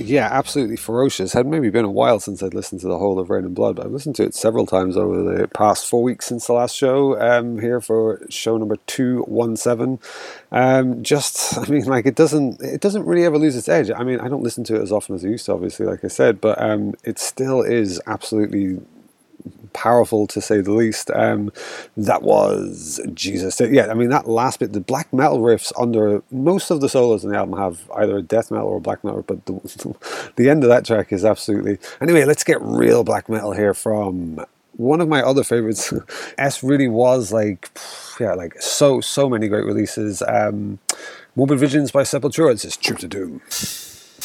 Yeah, absolutely ferocious. Had maybe been a while since I'd listened to the whole of Rain and Blood, but I've listened to it several times over the past 4 weeks since the last show. Here for show number 217. I mean, like it doesn't really ever lose its edge. I mean, I don't listen to it as often as I used to, obviously, like I said, but it still is absolutely powerful, to say the least. That was Jesus. Yeah, I mean that last bit, the black metal riffs under most of the solos in the album have either a death metal or a black metal, but the end of that track is absolutely. Anyway, let's get real black metal here from one of my other favorites. S really was like, yeah, like so many great releases. Morbid Visions by Sepultura. This is Trip to Doom.